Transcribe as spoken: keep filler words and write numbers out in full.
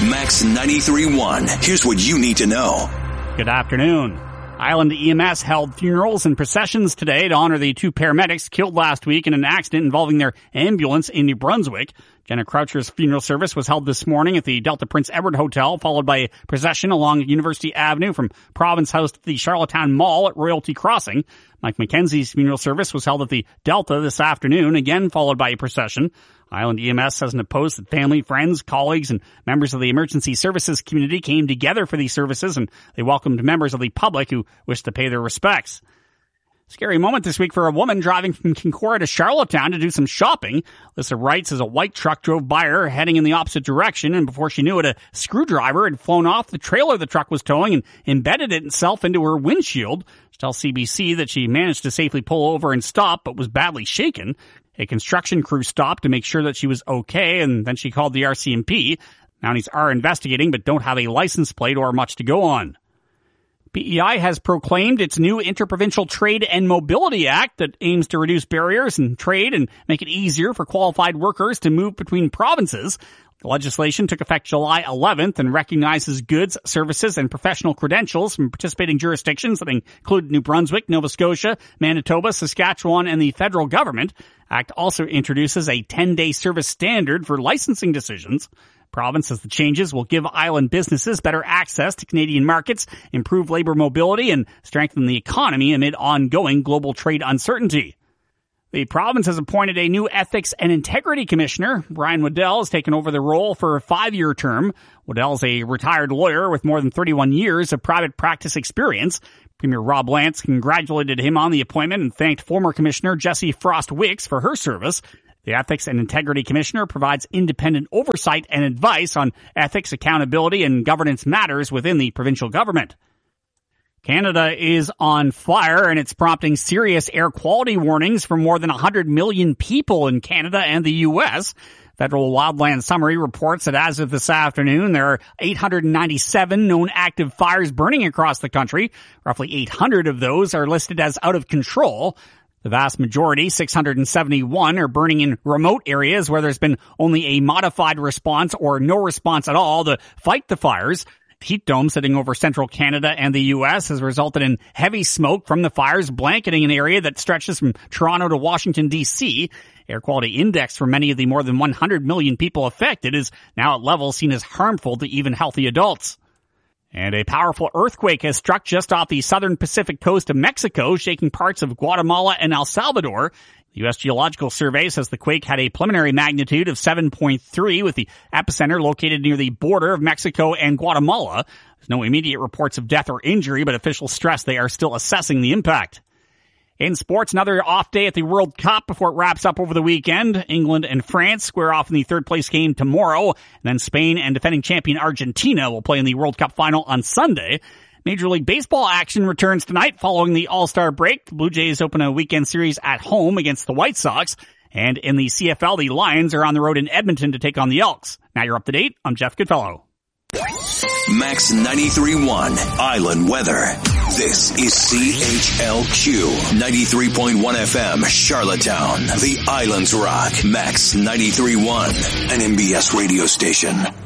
Max ninety-three point one. Here's what you need to know. Good afternoon. Island E M S held funerals and processions today to honor the two paramedics killed last week in an accident involving their ambulance in New Brunswick. Jenna Croucher's funeral service was held this morning at the Delta Prince Edward Hotel, followed by a procession along University Avenue from Province House to the Charlottetown Mall at Royalty Crossing. Mike McKenzie's funeral service was held at the Delta this afternoon, again followed by a procession. Island E M S says in a post that family, friends, colleagues, and members of the emergency services community came together for these services, and they welcomed members of the public who wished to pay their respects. Scary moment this week for a woman driving from Kincora to Charlottetown to do some shopping. Lissa writes as a white truck drove by her heading in the opposite direction, and before she knew it, a screwdriver had flown off the trailer the truck was towing and embedded itself into her windshield. She tells C B C that she managed to safely pull over and stop, but was badly shaken. A construction crew stopped to make sure that she was okay, and then she called the R C M P. Mounties are investigating, but don't have a license plate or much to go on. P E I has proclaimed its new Interprovincial Trade and Mobility Act that aims to reduce barriers in trade and make it easier for qualified workers to move between provinces. The legislation took effect July eleventh and recognizes goods, services, and professional credentials from participating jurisdictions that include New Brunswick, Nova Scotia, Manitoba, Saskatchewan, and the federal government. Act also introduces a ten-day service standard for licensing decisions. Province says the changes will give island businesses better access to Canadian markets, improve labor mobility, and strengthen the economy amid ongoing global trade uncertainty. The province has appointed a new Ethics and Integrity Commissioner. Brian Waddell has taken over the role for a five-year term. Waddell is a retired lawyer with more than thirty-one years of private practice experience. Premier Rob Lance congratulated him on the appointment and thanked former Commissioner Jessie Frost-Wicks for her service. The Ethics and Integrity Commissioner provides independent oversight and advice on ethics, accountability, and governance matters within the provincial government. Canada is on fire, and it's prompting serious air quality warnings for more than one hundred million people in Canada and the U S. Federal Wildland Summary reports that as of this afternoon, there are eight hundred ninety-seven known active fires burning across the country. Roughly eight hundred of those are listed as out of control. The vast majority, six hundred seventy-one, are burning in remote areas where there's been only a modified response or no response at all to fight the fires. Heat dome sitting over central Canada and the U S has resulted in heavy smoke from the fires blanketing an area that stretches from Toronto to Washington, D C. Air quality index for many of the more than one hundred million people affected is now at levels seen as harmful to even healthy adults. And a powerful earthquake has struck just off the southern Pacific coast of Mexico, shaking parts of Guatemala and El Salvador. The U S Geological Survey says the quake had a preliminary magnitude of seven point three, with the epicenter located near the border of Mexico and Guatemala. There's no immediate reports of death or injury, but officials stress they are still assessing the impact. In sports, another off day at the World Cup before it wraps up over the weekend. England and France square off in the third place game tomorrow, and then Spain and defending champion Argentina will play in the World Cup final on Sunday. Major League Baseball action returns tonight following the All-Star break. The Blue Jays open a weekend series at home against the White Sox. And in the C F L, the Lions are on the road in Edmonton to take on the Elks. Now you're up to date. I'm Jeff Goodfellow. Max ninety-three point one Island Weather. This is C H L Q ninety-three point one F M, Charlottetown. The Islands Rock. Max ninety-three point one, an M B S radio station.